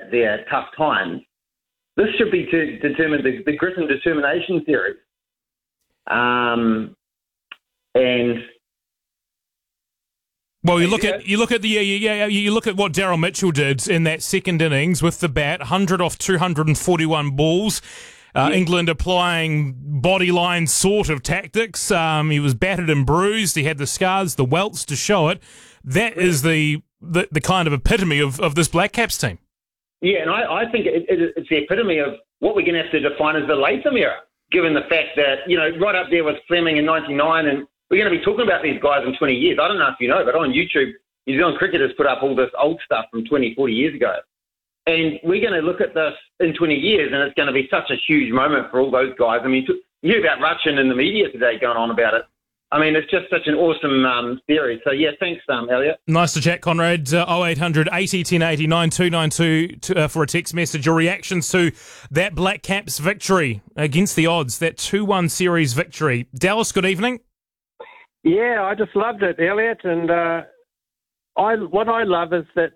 their tough times. This should be to determine the grit and determination series. And well, you look at what Daryl Mitchell did in that second innings with the bat, 100 off 241 balls. England applying bodyline sort of tactics. He was battered and bruised. He had the scars, the welts to show it. That is the kind of epitome of this Black Caps team. Yeah, and I think it's the epitome of what we're going to have to define as the Latham era, given the fact that, right up there with Fleming in 99, and we're going to be talking about these guys in 20 years. I don't know if you know, but on YouTube, New Zealand Cricket has put up all this old stuff from 20, 40 years ago. And we're going to look at this in 20 years, and it's going to be such a huge moment for all those guys. I mean, you hear about Rutchin in the media today going on about it. I mean, it's just such an awesome series. So, yeah, thanks, Elliot. Nice to chat, Conrad. 0800 80 1080 9292 for a text message. Your reactions to that Black Caps victory against the odds, that 2-1 series victory. Dallas, good evening. Yeah, I just loved it, Elliot. And what I love is that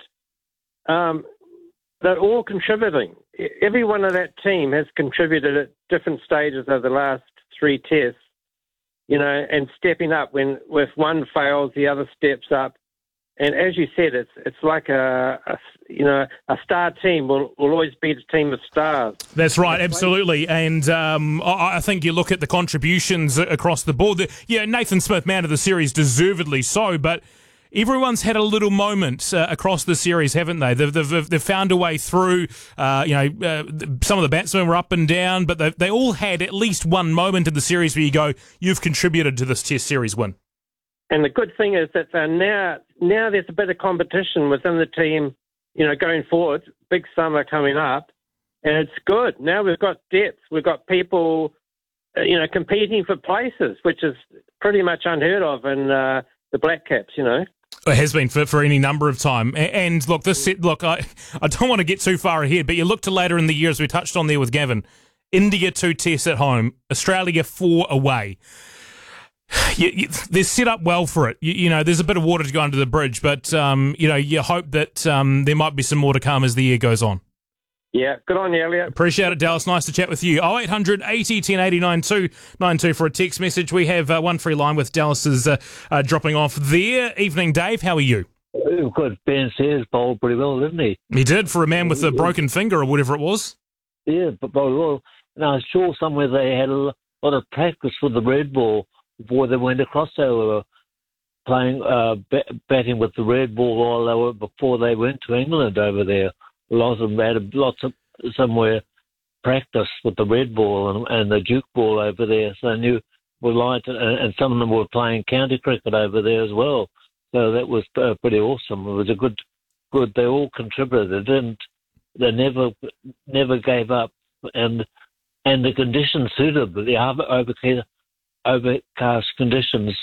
they're all contributing. Every one of that team has contributed at different stages of the last 3 tests. And stepping up if one fails, the other steps up. And as you said, it's like a star team will always beat a team of stars. That's right, absolutely. And I think you look at the contributions across the board. Nathan Smith, man of the series, deservedly so, but everyone's had a little moment across the series, haven't they? They've found a way through. Some of the batsmen were up and down, but they all had at least one moment in the series where you go, you've contributed to this Test series win. And the good thing is that now there's a bit of competition within the team, going forward. Big summer coming up, and it's good. Now we've got depth. We've got people, competing for places, which is pretty much unheard of in the Black Caps, It has been for any number of time. And look, I don't want to get too far ahead, but you look to later in the year, as we touched on there with Gavin, India 2 tests at home, Australia 4 away. They're set up well for it. There's a bit of water to go under the bridge, but, you hope that there might be some more to come as the year goes on. Yeah, good on you, Elliot. Appreciate it, Dallas. Nice to chat with you. 0800 80 1080 9292 for a text message. We have one free line with Dallas is dropping off there. Evening, Dave. How are you? Good. Ben Sayers bowled pretty well, didn't he? He did, for a man with a broken finger or whatever it was. Yeah, but bowled well. And I saw somewhere they had a lot of practice with the red ball before they went across. They were playing, batting with the red ball before they went to England over there. Lots of somewhere practice with the red ball and the Duke ball over there, so they knew were light, and some of them were playing county cricket over there as well. So that was pretty awesome. It was a good. They all contributed. They never gave up, and the conditions suited the overcast conditions.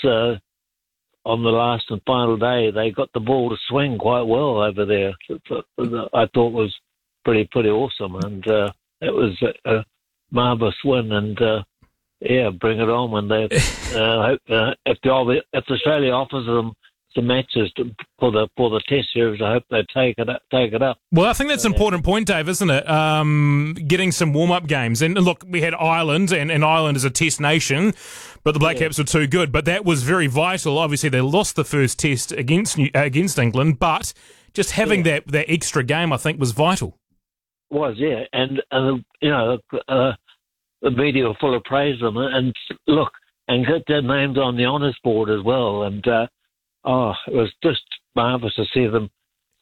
On the last and final day, they got the ball to swing quite well over there. I thought was pretty awesome, and it was a marvellous win. And bring it on when they. If Australia offers them some matches for the Test series, I hope they take it up. Well, I think that's an important point, Dave, isn't it? Getting some warm-up games. And look, we had Ireland, and Ireland is a Test nation, but the Black Caps were too good. But that was very vital. Obviously, they lost the first Test against England, but just having that extra game, I think, was vital. Was, yeah. And the media were full of praise of them. And look, and get their names on the honours board as well. And it was just marvellous to see them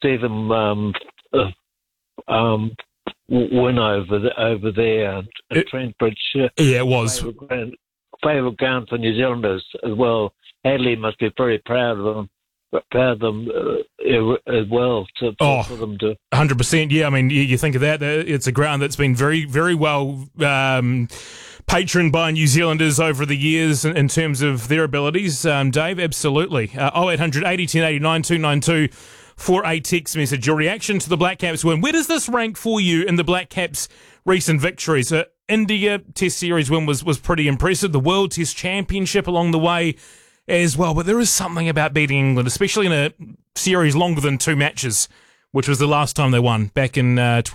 win over there at Trent Bridge. Yeah, it was. Favourite ground for New Zealanders as well. Hadley must be very proud of them as well. For them to 100%. Yeah, I mean, you think of that. It's a ground that's been very, very well patroned by New Zealanders over the years in terms of their abilities. Dave, absolutely. 0800 80 1080 9292 for a text message. Your reaction to the Black Caps win. Where does this rank for you in the Black Caps' recent victories? India Test Series win was pretty impressive. The World Test Championship along the way as well. But there is something about beating England, especially in a series longer than 2 matches, which was the last time they won back in